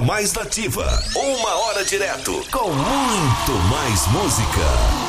mais nativa. 1 hora direto com muito mais música.